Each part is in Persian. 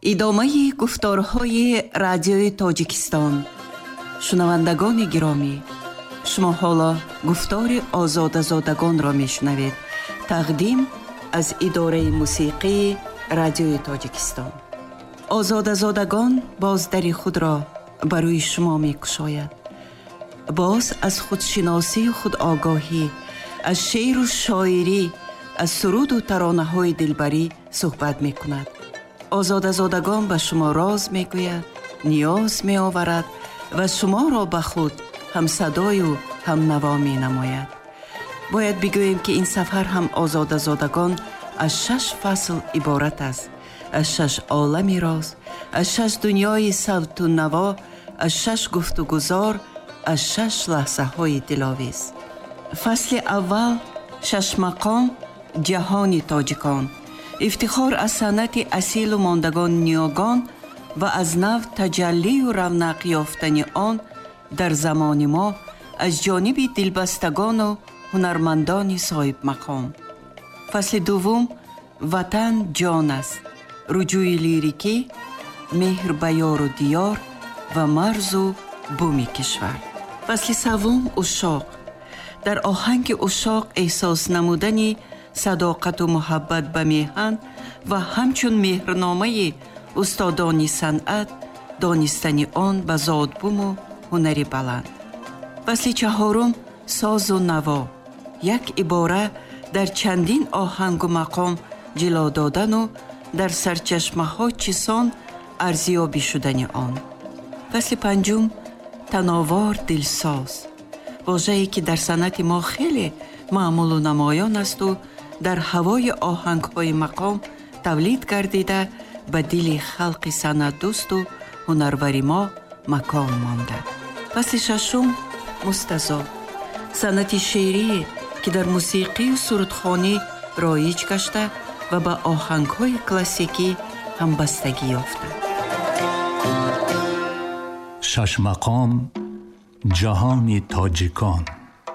идомаи гуфторҳои радиои Тоҷикистон. шунавандагони гиромӣ, шумо ҳоло гуфтори озодазодагонро мешунавед. тақдим аз идораи мусиқии радиои Тоҷикистон. озодазодагон боз дари худро ба рӯи шумо мекушояд. боз аз худшиносию худогоҳӣ, аз шеъру шоирӣ, аз суруду таронаҳои дилбарӣ суҳбат мекунад. озодазодагон ба шумо роз мегӯяд, ниёз меоварад ва шуморо ба худ ҳамсадою ҳамнаво менамояд. бояд бигӯем ки ин сафар ҳам озодазодагон аз 6 фасл иборат аст. аз 6 олами роз, аз 6 дунёи савту наво, аз 6 гуфтугузор, аз 6 лаҳзаҳои диловиз. фасли аввал шашмақом ҷаҳони тоҷикон. ифтихор аз санъати асилу мондагон ниёгон ва аз нав таҷаллию равнақ ёфтани он дар замони мо аз ҷониби дилбастагону ҳунармандони соҳибмақом. фасли дуввум ватан ҷон аст. руҷӯи лирикӣ, меҳр ба ёру диёр ва марзу буми кишвар. фасли саввум ушоқ. дар оҳанги ушоқ эҳсос намудани садоқату муҳаббат ба меҳан ва ҳамчун меҳрномаи устодони санъат, донистани он ба зодбуму ҳунари баланд. фасли чаҳорум созу наво. як ибора дар чандин оҳангу мақом ҷило додану дар сарчашмаҳо чисон арзиёбӣ шудани он. фасли панҷум тановор дилсоз. вожае ки дар санъати мо хеле маъмулу намоён асту дар ҳавои оҳангҳои мақом тавлид гардида ба дили халқи санъатдӯсту ҳунарвари мо макон монда. фасли шашум мустазод. санъати шеърие ки дар мусиқию сурудхонӣ роиҷ гашта ва ба оҳангҳои классикӣ ҳамбастагӣ ёфта. шашмақом ҷаҳони тоҷикон.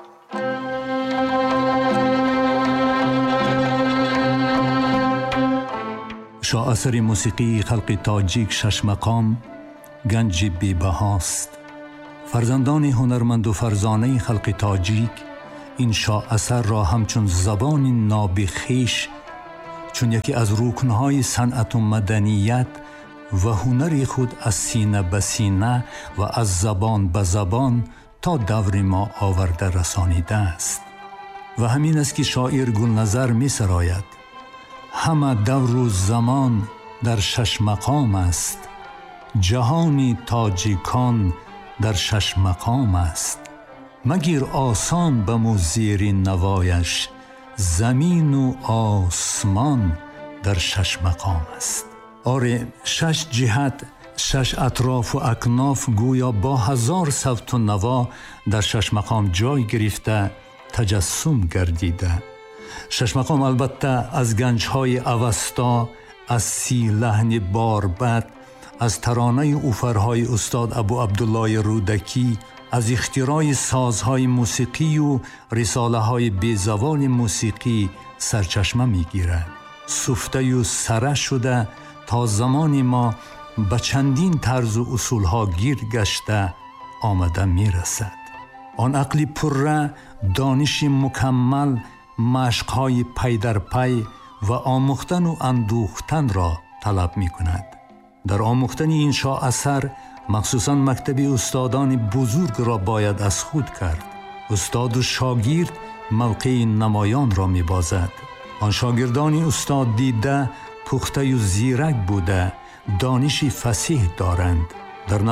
شاعثر موسیقی خلق تاجیک ششمقام گنج بی‌بهاست. فرزندان هنرمند و فرزانه خلق تاجیک این شاعثر را همچون زبان نابخیش، چون یکی از رکنهای صنعت و مدنیت و هنر خود از سینه به سینه و از زبان به زبان تا دور ما آورده رسانیده است. و همین است که شاعر گلنظر می سراید همه دور و زمان در شش مقام است، جهانی تاجیکان در شش مقام است. مگیر آسان به موزیر نوایش، زمین و آسمان در شش مقام است. آره، شش جهت، شش اطراف و اکناف گویا با 1000 صوت و نوا در شش مقام جای گرفته تجسم گردیده. شش مقام البته از گنج‌های اوستا، از 30 لحن باربد، از ترانه اوفرهای استاد ابو عبدالله رودکی، از اختراع سازهای موسیقی و رساله‌های بیزوال موسیقی سرچشمه می‌گیرد. سفته و سره شده تا زمان ما به چندین طرز و اصولها گیر گشته آمده می‌رسد. آن عقلی پره، دانش مکمل، مشق‌های پی در پی و آموختن و اندوختن را طلب می‌کند. در آموختن این شاعثر مخصوصاً مکتب استادان بزرگ را باید از خود کرد. استاد و شاگرد موقع نمایان را می‌بازد. آن شاگردان استاد دیده پخته و زیرک بوده، دانش فصیح دارند. در